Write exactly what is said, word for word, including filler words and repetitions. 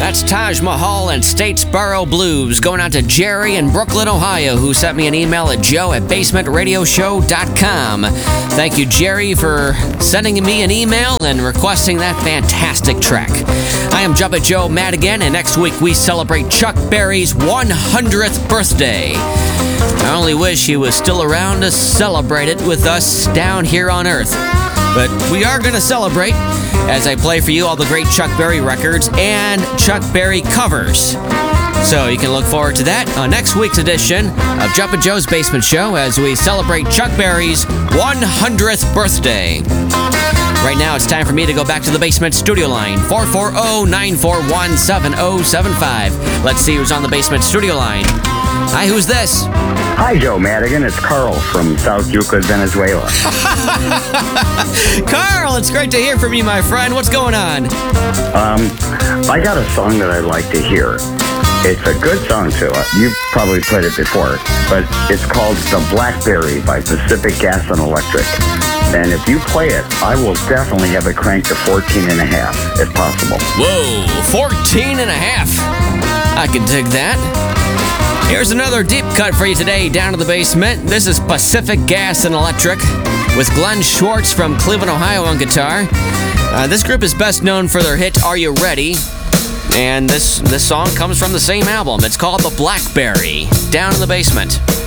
That's Taj Mahal and Statesboro Blues going out to Jerry in Brooklyn, Ohio, who sent me an email at joe at basement radio show dot com. Thank you, Jerry, for sending me an email and requesting that fantastic track. I am Jumpin' Joe Madigan, and next week we celebrate Chuck Berry's one hundredth birthday. I only wish he was still around to celebrate it with us down here on Earth. But we are going to celebrate as I play for you all the great Chuck Berry records and Chuck Berry covers. So you can look forward to that on next week's edition of Jumpin' Joe's Basement Show as we celebrate Chuck Berry's one hundredth birthday. Right now, it's time for me to go back to the basement studio line, four four zero, nine four one, seven zero seven five. Let's see who's on the basement studio line. Hi, who's this? Hi, Joe Madigan. It's Carl from South Euclid, Venezuela. Carl, it's great to hear from you, my friend. What's going on? Um, I got a song that I'd like to hear. It's a good song, too. You've probably played it before, but it's called The Blackberry by Pacific Gas and Electric. And if you play it, I will definitely have it cranked to fourteen and a half, if possible. Whoa, fourteen and a half. I can dig that. Here's another deep cut for you today down in the basement. This is Pacific Gas and Electric with Glenn Schwartz from Cleveland, Ohio on guitar. Uh, this group is best known for their hit Are You Ready? And this, this song comes from the same album. It's called The Blackberry. Down in the basement.